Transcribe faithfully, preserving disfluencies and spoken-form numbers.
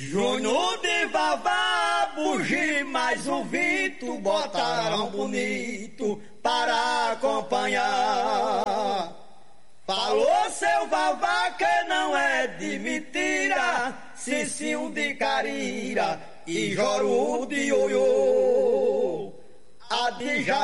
Junho de Vavá, bugi mais um vito, botaram bonito para acompanhar. Falou seu Vavá que não é de mentira, Cicinho de Carira e Joru de Oiô. A de